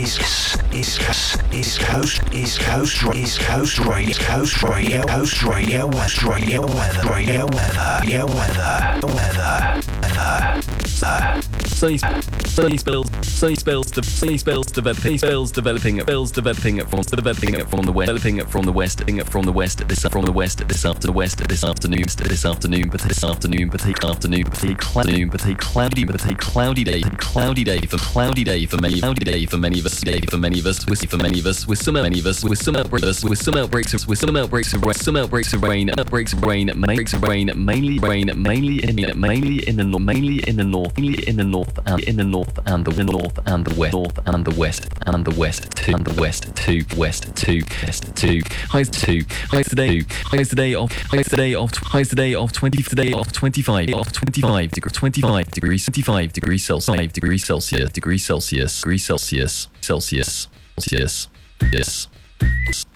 Sunny spills developing from the west this afternoon, but a cloudy day for many of us, with some outbreaks of rain, mainly in the north and the west too. Highs today of 25 degrees Celsius.